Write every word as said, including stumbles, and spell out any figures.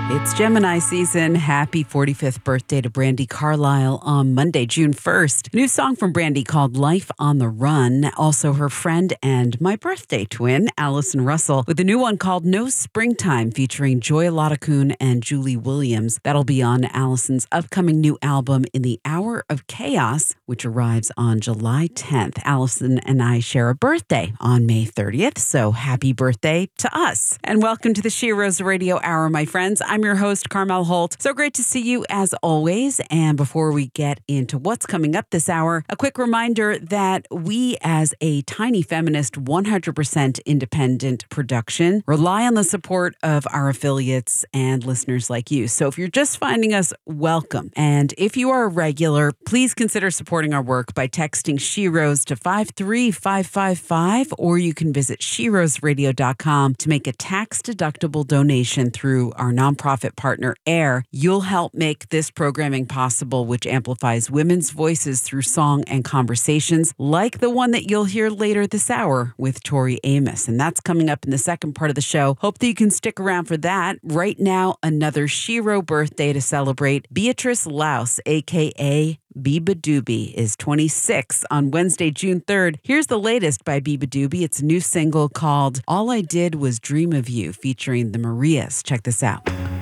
It's Gemini season. Happy forty-fifth birthday to Brandi Carlile on Monday, June first. A new song from Brandi called Life on the Run. Also her friend and my birthday twin, Allison Russell, with a new one called No Springtime featuring Joy Lottakun and Julie Williams. That'll be on Allison's upcoming new album In the Hour of Chaos, which arrives on July tenth. Allison and I share a birthday on May thirtieth, so happy birthday to us. And welcome to the She Rose Radio Hour, my friends. I'm your host, Carmel Holt. So great to see you as always. And before we get into what's coming up this hour, a quick reminder that we as a tiny feminist, one hundred percent independent production rely on the support of our affiliates and listeners like you. So if you're just finding us, welcome. And if you are a regular, please consider supporting our work by texting She Rose to five three five five five, or you can visit she rose radio dot com to make a tax-deductible donation through our nonprofit partner AIR. You'll help make this programming possible, which amplifies women's voices through song and conversations like the one that you'll hear later this hour with Tori Amos. And that's coming up in the second part of the show. Hope that you can stick around for that. Right now, another Shero birthday to celebrate. Beatrice Laus, a k a. Biba Doobie, is twenty-six on Wednesday, June third. Here's the latest by Biba Doobie. It's a new single called All I Did Was Dream of You, featuring the Marias. Check this out.